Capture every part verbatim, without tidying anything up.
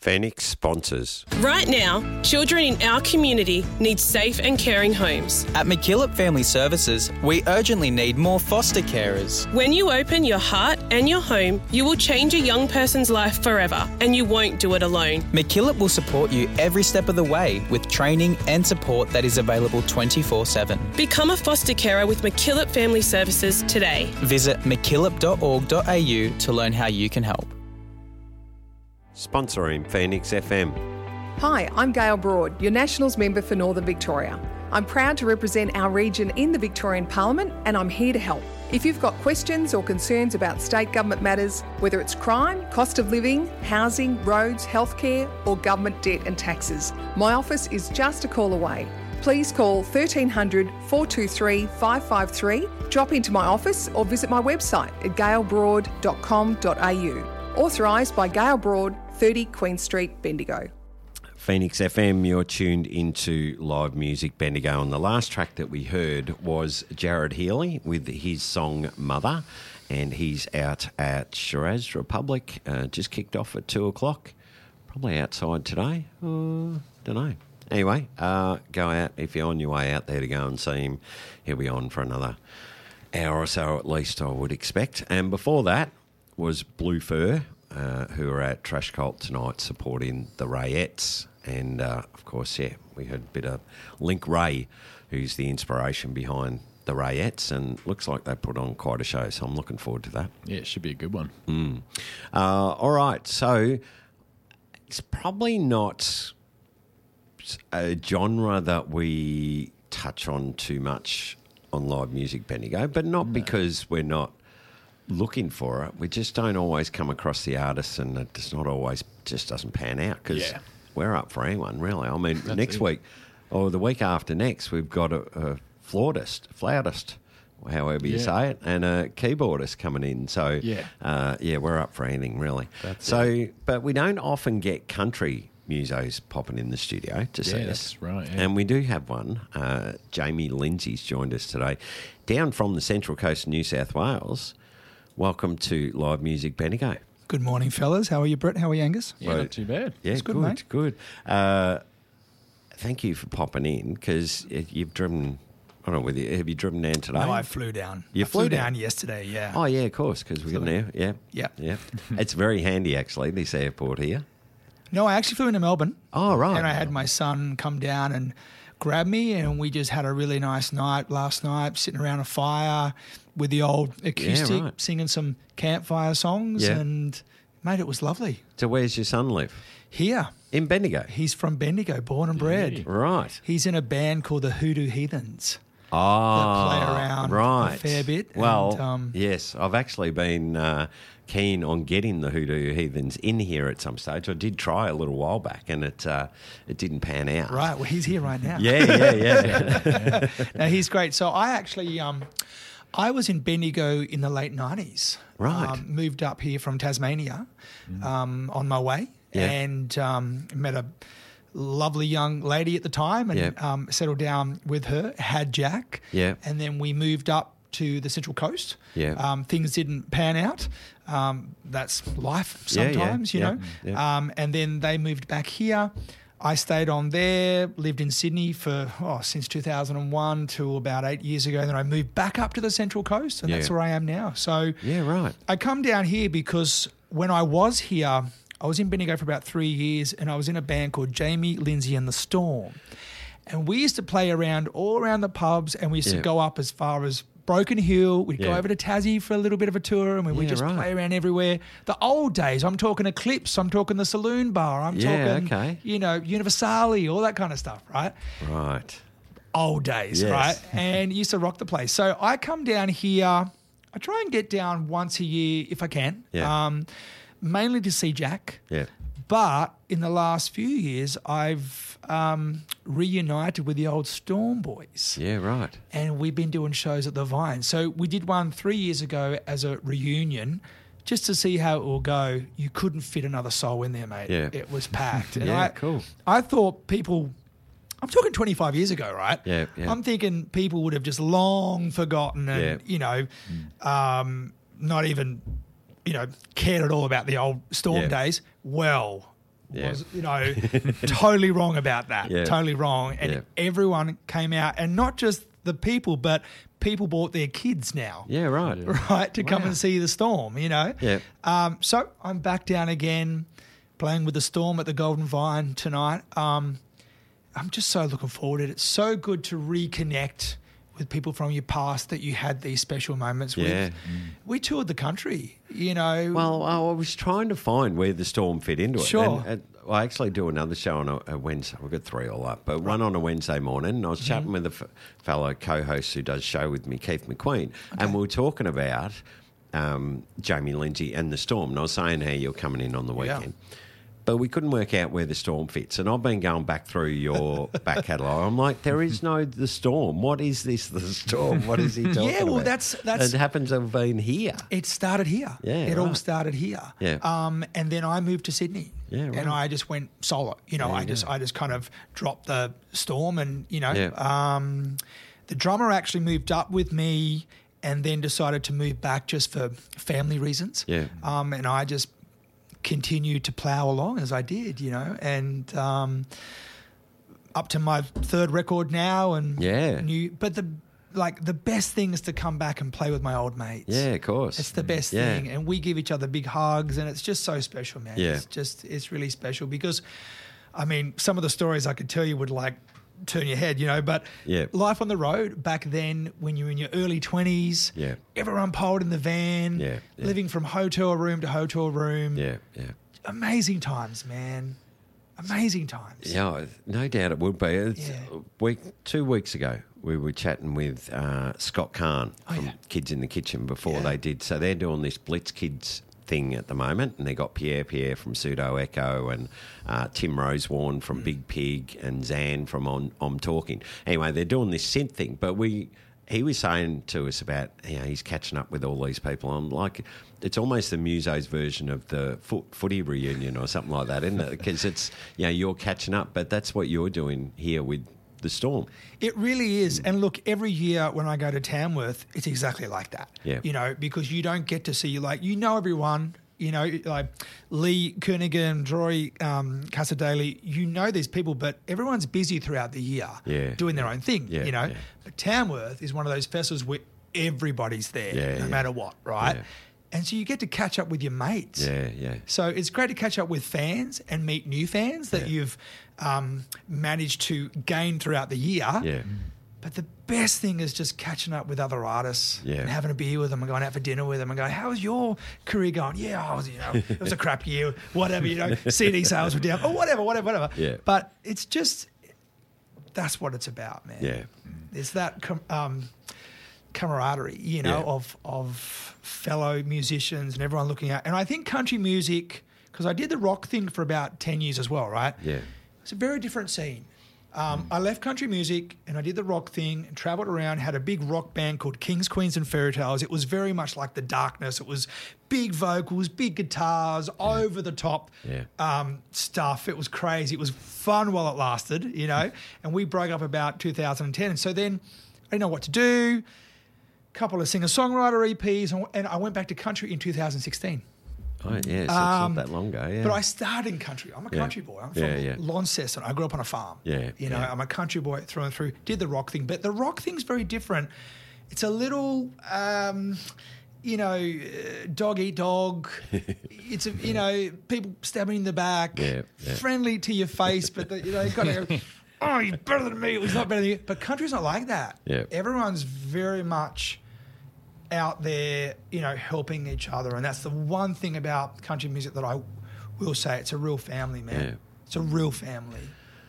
Phoenix sponsors. Right now, children in our community need safe and caring homes. At McKillop Family Services, we urgently need more foster carers. When you open your heart and your home, you will change a young person's life forever, and you won't do it alone. McKillop will support you every step of the way with training and support that is available twenty-four seven. Become a foster carer with McKillop Family Services today. Visit mckillop dot org dot a u to learn how you can help. Sponsoring Phoenix F M. Hi, I'm Gail Broad, your Nationals member for Northern Victoria. I'm proud to represent our region in the Victorian Parliament, and I'm here to help. If you've got questions or concerns about state government matters, whether it's crime, cost of living, housing, roads, healthcare, or government debt and taxes, my office is just a call away. Please call thirteen hundred, four two three, five five three, drop into my office or visit my website at gail broad dot com dot a u. Authorised by Gail Broad, thirty Queen Street, Bendigo. Phoenix F M, you're tuned into live music Bendigo, and the last track that we heard was Jared Healy with his song Mother, and he's out at Shiraz Republic, uh, just kicked off at two o'clock, probably outside today, uh, don't know. Anyway, uh, go out, if you're on your way out there to go and see him, he'll be on for another hour or so at least, I would expect. And before that was Blue Fur, uh, who are at Trash Cult tonight supporting the Rayettes. And, uh, of course, yeah, we heard a bit of Link Ray, who's the inspiration behind the Rayettes, and looks like they put on quite a show, so I'm looking forward to that. Yeah, it should be a good one. Mm. Uh, all right, so it's probably not a genre that we touch on too much on live music Bendigo, but not no. because we're not looking for it. We just don't always come across the artists, and it does not always just doesn't pan out because yeah. we're up for anyone, really. I mean, That's next it. week or the week after next, we've got a, a flautist, flautist, however you yeah. say it, and a keyboardist coming in. So, yeah, uh, yeah, we're up for anything, really. That's so, it. But we don't often get country musos popping in the studio to see yeah, us. That's right. Yeah. And we do have one. Uh, Jamie Lindsay's joined us today, down from the Central Coast of New South Wales. Welcome to Live Music Bendigo. Good morning, fellas. How are you, Brett? How are you, Angus? Yeah, Well, not too bad. Yeah, It's good, good, mate. good. Uh, thank you for popping in, because you've driven, I don't know whether you, have you driven down today? No, I flew down. You I flew flew down? down yesterday, yeah. Oh, yeah, of course, because we're going there. Yeah. Yeah. Yeah. It's very handy, actually, this airport here. No, I actually flew into Melbourne. Oh, right. And I had my son come down and grab me, and we just had a really nice night last night, sitting around a fire with the old acoustic, right. singing some campfire songs, Yeah. and, mate, it was lovely. So where's your son live? Here. In Bendigo? He's from Bendigo, born and bred. Right. He's in a band called the Hoodoo Heathens. Oh, that play around right. a fair bit. Well, and, um, yes, I've actually been uh, keen on getting the Hoodoo Heathens in here at some stage. I did try a little while back, and it uh, it didn't pan out. Right, well, he's here right now. Yeah, yeah, yeah. No, he's great. So I actually, um, I was in Bendigo in the late nineties. Right. Um, moved up here from Tasmania um, on my way, Yeah. and um, met a lovely young lady at the time, and Yep. um, settled down with her, had Jack, Yep. and then we moved up to the Central Coast. Yep. Um, things didn't pan out. Um, that's life Yeah, yeah, sometimes, you yeah, know. yeah. Um, and then they moved back here. I stayed on there, lived in Sydney for oh, since two thousand one to about eight years ago. Then I moved back up to the Central Coast, and Yeah. that's where I am now. So Yeah, right. I come down here because when I was here, I was in Bendigo for about three years, and I was in a band called Jamie, Lindsay and the Storm. And we used to play around all around the pubs, and we used Yeah. to go up as far as Broken Hill. We'd go Yeah. over to Tassie for a little bit of a tour, and we would Yeah, just right. play around everywhere. The old days, I'm talking Eclipse, I'm talking the Saloon Bar, I'm Yeah, talking, okay. you know, Universali, all that kind of stuff, right? Right. Old days, Yes. right? And used to rock the place. So I come down here. I try and get down once a year if I can, Yeah. um, mainly to see Jack. Yeah. But in the last few years, I've um, reunited with the old Storm Boys. Yeah, right. And we've been doing shows at the Vine. So we did one three years ago as a reunion, just to see how it will go. You couldn't fit another soul in there, mate. Yeah. It was packed. And Yeah, I, cool. I thought people... I'm talking twenty-five years ago, right? Yeah, yeah. I'm thinking people would have just long forgotten and, Yeah. you know, um, not even, you know, cared at all about the old Storm Yeah. days. Well, Yeah. was, you know, totally wrong about that. Yeah. Totally wrong. And Yeah. everyone came out, and not just the people, but people brought their kids now. Yeah, right. Right, to come Wow. and see the Storm, you know. Yeah. Um, so I'm back down again, playing with the Storm at the Golden Vine tonight. Um, I'm just so looking forward to it. It's so good to reconnect with people from your past that you had these special moments Yeah. with. We toured the country, you know. Well, I was trying to find where the Storm fit into it. Sure. And, and I actually do another show on a, a Wednesday. We've got three all up, but one on a Wednesday morning. And I was Mm-hmm. chatting with a f- fellow co-host who does show with me, Keith McQueen, and we were talking about um, Jamie Lindsay and the Storm. And I was saying how you're coming in on the Yeah. weekend. But we couldn't work out where the Storm fits. And I've been going back through your back catalogue. I'm like, there is no the Storm. What is this, the Storm? What is he talking Yeah, well, about? that's- that's- It happens to have been here. It started here. Yeah, It all right. started here. Yeah. Um, and then I moved to Sydney. Yeah, right. And I just went solo. You know, There you I just go. I just kind of dropped the Storm, and you know, Yeah. um, the drummer actually moved up with me, and then decided to move back just for family reasons. Yeah. Um, and I just continued to plow along as I did, you know, and um, up to my third record now, and Yeah. new. But the like the best thing is to come back and play with my old mates. Yeah, of course. It's the best Yeah. thing, and we give each other big hugs, and it's just so special, man. Yeah. It's just it's really special because, I mean, some of the stories I could tell you would like turn your head, you know. But Yeah. life on the road back then, when you were in your early twenties, Yeah. everyone piled in the van, Yeah, yeah. living from hotel room to hotel room. Yeah, yeah. Amazing times, man. Amazing times. Yeah, no doubt it would be. It's Yeah. a week, two weeks ago, we were chatting with uh, Scott Kahn Oh, from yeah. Kids in the Kitchen before Yeah. they did. So they're doing this Blitz Kids thing at the moment, and they got Pierre Pierre from Pseudo Echo and uh, Tim Rosewarne from Big Pig and Zan from On I'm Talking. Anyway, they're doing this synth thing, but we. He was saying to us about, you know, he's catching up with all these people. I'm like, it's almost the Musos version of the foot, footy reunion or something like that, isn't it? Because it's, you know, you're catching up, but that's what you're doing here with the Storm. It really is. And look, every year when I go to Tamworth, it's exactly like that. Yeah. You know, because you don't get to see, like, you know everyone, you know, like Lee Kernaghan, Troy um, Casadale, you know these people, but everyone's busy throughout the year Yeah. doing their own thing, Yeah, you know. yeah. But Tamworth is one of those festivals where everybody's there, Yeah, no yeah. matter what, right? Yeah. And so you get to catch up with your mates. Yeah, yeah. So it's great to catch up with fans and meet new fans that Yeah. you've um, managed to gain throughout the year. Yeah. But the best thing is just catching up with other artists Yeah. and having a beer with them and going out for dinner with them and going, how's your career going? Yeah, I was, you know, it was a crap year, whatever, you know, C D sales were down, or whatever, whatever, whatever. Yeah. But it's just, that's what it's about, man. Yeah. It's that com- um, camaraderie, you know, Yeah. of of fellow musicians and everyone looking out. And I think country music, because I did the rock thing for about ten years as well, right? Yeah. It's a very different scene. Um, I left country music and I did the rock thing and travelled around, had a big rock band called Kings, Queens and Fairy Tales. It was very much like The Darkness. It was big vocals, big guitars, over the top Yeah. um, stuff. It was crazy. It was fun while it lasted, you know. And we broke up about two thousand ten. And so then I didn't know what to do. A couple of singer-songwriter E Ps, and and I went back to country in two thousand sixteen. Oh, yeah, so it's Um, not that long ago, yeah. But I started in country. I'm a Yeah. country boy. I'm from Yeah, yeah. Launceston. I grew up on a farm. Yeah, You know, yeah. I'm a country boy through and through. Did the rock thing. But the rock thing's very different. It's a little, um, you know, uh, dog eat dog. It's, a, you know, people stabbing in the back. Yeah, yeah. Friendly to your face, but, the, you know, you've got to go, oh, he's better than me. He's not better than you. But country's not like that. Yeah. Everyone's very much out there, you know, helping each other. And that's the one thing about country music that I will say. It's a real family, man. Yeah. It's a real family.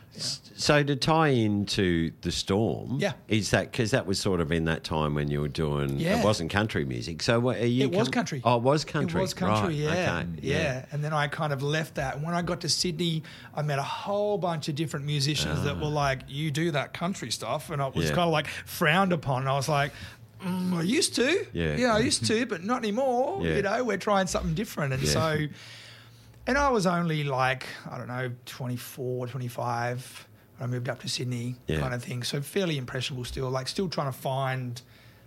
So to tie into the Storm, Yeah. is that because that was sort of in that time when you were doing Yeah. it wasn't country music. So what are you? It was com- country. Oh, it was country. It was country, Right, yeah. okay, yeah. And then I kind of left that. And when I got to Sydney, I met a whole bunch of different musicians that were like, you do that country stuff. And it was Ah. Yeah. kind of like frowned upon. And I was like, mm, I used to. Yeah. Yeah, I used to, but not anymore. Yeah. You know, we're trying something different. And Yeah. so, and I was only like, I don't know, twenty-four, twenty-five when I moved up to Sydney, Yeah. kind of thing. So fairly impressionable still, like still trying to find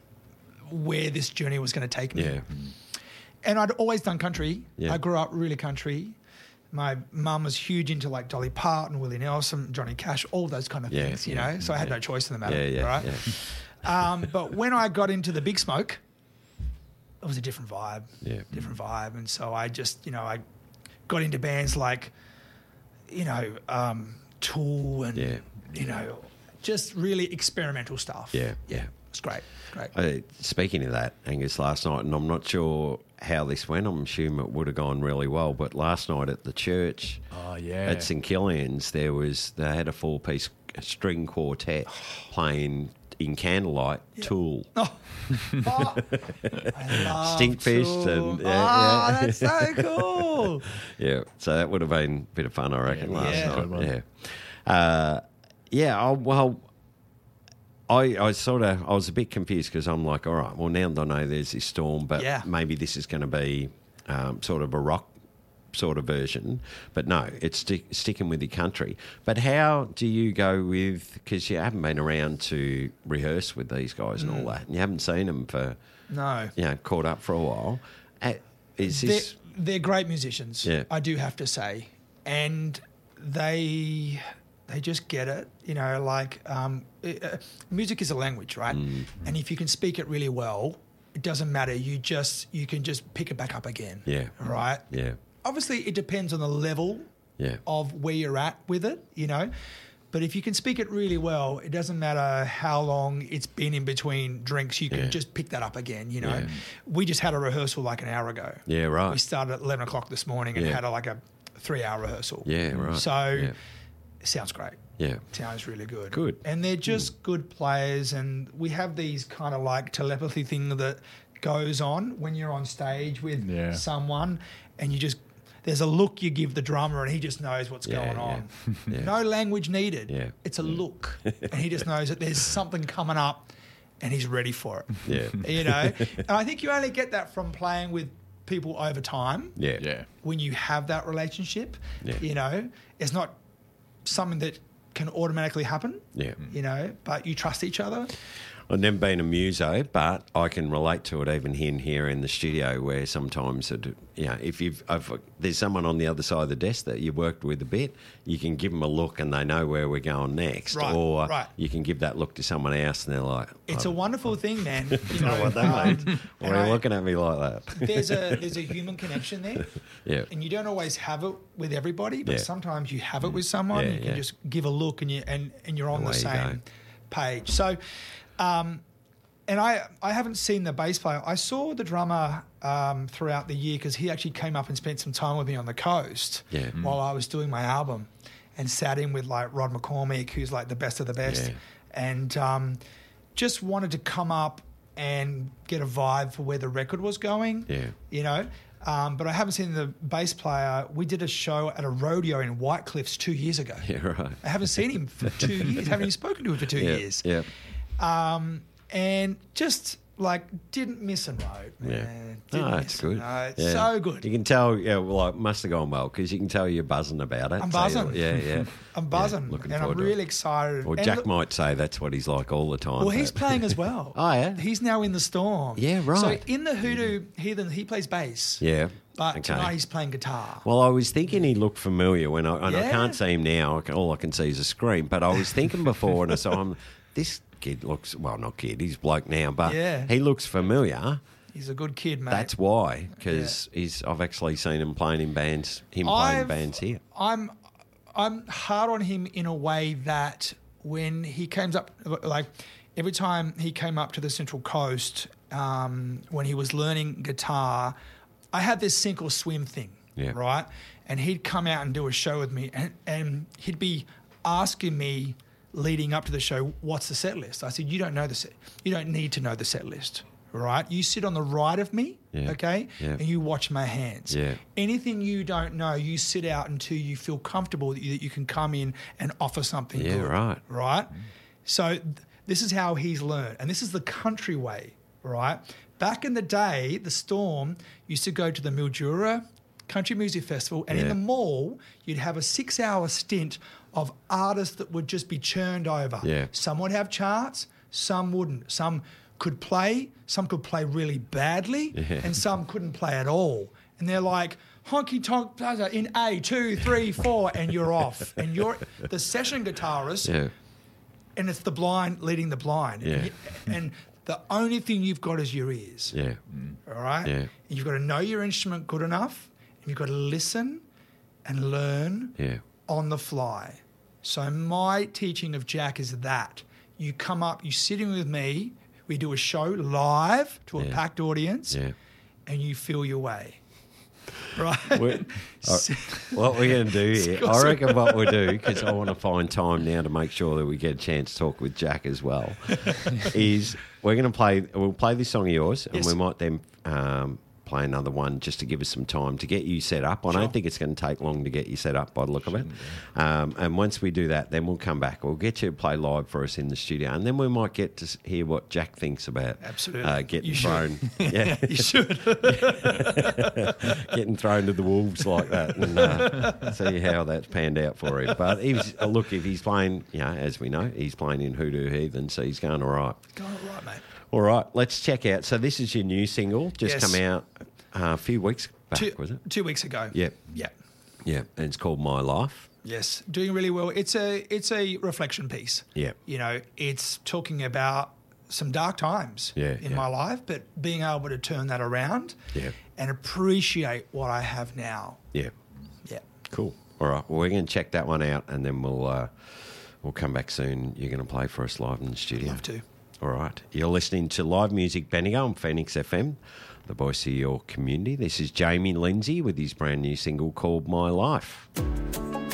where this journey was going to take me. Yeah. And I'd always done country. Yeah. I grew up really country. my mum was huge into like Dolly Parton, Willie Nelson, Johnny Cash, all those kind of Yeah, things, you yeah, know. So I had yeah. no choice in the matter, Yeah, yeah, right? yeah. Um, but when I got into the Big Smoke, it was a different vibe, Yeah. different vibe. And so I just, you know, I got into bands like, you know, um, Tool and, Yeah. you know, just really experimental stuff. Yeah, Yeah. yeah. It's great. Great. Uh, speaking of that, Angus, last night, and I'm not sure how this went, I'm assuming it would have gone really well, but last night at the church Oh, yeah. at St Killian's, there was, they had a four-piece string quartet playing in candlelight, Tool. Oh, oh, I love Stinkfist Tool. and- oh, yeah, yeah. that's so cool. Yeah, so that would have been a bit of fun, I reckon, Yeah, last yeah. night. Good one. Yeah, uh, yeah. I, well, I, I sort of I was a bit confused because I'm like, all right, well now that I know there's this storm, but Yeah. maybe this is going to be um, sort of a rock sort of version. But no, it's stick, sticking with the country. But how do you go with? Because you haven't been around to rehearse with these guys and all that, and you haven't seen them for No. you know caught up for a while. Uh, Is They're, this? they're great musicians, Yeah. I do have to say. And they they just get it, you know, like um, it, uh, music is a language, right? Mm. And if you can speak it really well, it doesn't matter. You just you can just pick it back up again. Yeah. Right? Yeah. Obviously, it depends on the level Yeah. of where you're at with it, you know. But if you can speak it really well, it doesn't matter how long it's been in between drinks, you can Yeah. just pick that up again, you know. Yeah. We just had a rehearsal like an hour ago. Yeah, right. We started at eleven o'clock this morning and Yeah. had a, like a three-hour rehearsal. Yeah, right. So Yeah. it sounds great. Yeah. Sounds really good. Good. And they're just good players, and we have these kind of like telepathy thing that goes on when you're on stage with Yeah. someone, and you just there's a look you give the drummer, and he just knows what's Yeah, going yeah. on. Yeah. No language needed. Yeah. It's a look, and he just knows that there's something coming up, and he's ready for it. Yeah. You know, and I think you only get that from playing with people over time Yeah. Yeah. when you have that relationship. Yeah. You know, it's not something that can automatically happen. Yeah. You know, but you trust each other. I've never been a muso, but I can relate to it even in here in the studio where sometimes, it, you know, if you've, if there's someone on the other side of the desk that you worked with a bit, you can give them a look and they know where we're going next. Right, or right. you can give that look to someone else and they're like, It's oh, a wonderful thing, man. You know, what that um, means. Why and are you I- looking at me like that? there's a there's a human connection there. Yeah. And you don't always have it with everybody, but Yeah. sometimes you have it with someone. Yeah, you can yeah. just give a look and you and, and you're on Away the you same go. page. So um and I, I haven't seen the bass player. I saw the drummer um, throughout the year because he actually came up and spent some time with me on the coast Yeah. Mm. while I was doing my album, and sat in with like Rod McCormick, who's like the best of the best, Yeah. and um, just wanted to come up and get a vibe for where the record was going. Yeah. You know, um, but I haven't seen the bass player. We did a show at a rodeo in White Cliffs two years ago. Yeah, right. I haven't seen him for two years. Haven't even spoken to him for two Yeah. years. Yeah. Um, and just like didn't miss a note, Yeah. man. Didn't Oh, miss that's a good. note. Yeah. So good. You can tell, yeah, well, it must have gone well because you can tell you're buzzing about it. I'm So buzzing. you're- yeah, yeah. I'm buzzing, Yeah, looking and I'm forward to really it. excited. Or And Jack look- might say that's what he's like all the time. Well, he's but- playing as well. Oh, yeah? He's now in the Storm. Yeah, right. So in the Hoodoo Heathen, he plays bass. Yeah. But Okay. tonight he's playing guitar. Well, I was thinking he looked familiar when I, and I Yeah. can't see him now. I can- All I can see is a screen. But I was thinking before, and I saw him. This kid looks well, not kid. He's bloke now, but Yeah. he looks familiar. He's a good kid, mate. That's why, because he's. I've actually seen him playing in bands. Him playing I've- bands here. I'm I'm hard on him in a way that when he comes up, like every time he came up to the Central Coast, um, when he was learning guitar, I had this sink or swim thing, Yeah. right? And he'd come out and do a show with me, and, and he'd be asking me leading up to the show, what's the set list? I said, you don't know the set. You don't need to know the set list, right? You sit on the right of me, Yeah. okay, Yeah. and you watch my hands. Yeah. Anything you don't know, you sit out until you feel comfortable that you, that you can come in and offer something Yeah, good. right. Right? So th- this is how he's learned. And this is the country way, right? Back in the day, the Storm used to go to the Mildura Country Music Festival, and in Yeah. the mall, you'd have a six-hour stint of artists that would just be churned over. Yeah. Some would have charts, some wouldn't. Some could play, some could play really badly, Yeah. and some couldn't play at all. And they're like honky tonk plaza in A, two, three, four, and you're off. And you're the session guitarist, Yeah. and it's the blind leading the blind. Yeah. And, you- and the only thing you've got is your ears. Yeah. All right? Yeah. And you've got to know your instrument good enough, and you've got to listen and learn Yeah. on the fly. So my teaching of Jack is that. You come up, you sit in with me, we do a show live to a Yeah. packed audience, Yeah. and you feel your way. Right? We- uh, what we're going to do here, I reckon what we'll do, because I want to find time now to make sure that we get a chance to talk with Jack as well, is we're going to play, we'll play this song of yours, and Yes. we might then um, play another one just to give us some time to get you set up. I Sure. don't think it's going to take long to get you set up by the look of it. Um, and once we do that, then we'll come back. We'll get you to play live for us in the studio, and then we might get to s- hear what Jack thinks about Absolutely. uh, getting You should. thrown. Yeah. You should. Getting thrown to the wolves like that, and uh, see how that's panned out for him. But he's uh, look, if he's playing, you know, as we know, he's playing in Hoodoo Heathen, so he's going all right. Go on, right, mate. All right, let's check out. So this is your new single, just Yes. come out uh, a few weeks back, Two, was it? two weeks ago. Yep. Yeah. Yeah, and it's called My Life. Yes, doing really well. It's a it's a reflection piece. Yeah. You know, it's talking about some dark times Yeah, in yeah. my life, but being able to turn that around Yeah. and appreciate what I have now. Yeah, Yeah. cool. All right, well, we're going to check that one out, and then we'll uh, we'll come back soon. You're going to play for us live in the studio. Love to. All right. You're listening to Live Music Bendigo on Phoenix F M, the voice of your community. This is Jamie Lindsay with his brand new single called My Life.